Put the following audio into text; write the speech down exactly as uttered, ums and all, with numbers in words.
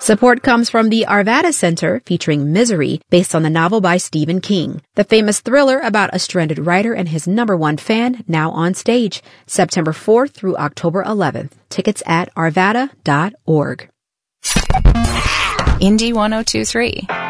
Support comes from the Arvada Center, featuring Misery, based on the novel by Stephen King. The famous thriller about a stranded writer and his number one fan, now on stage, September fourth through October eleventh. Tickets at arvada dot org. Indie one oh two three.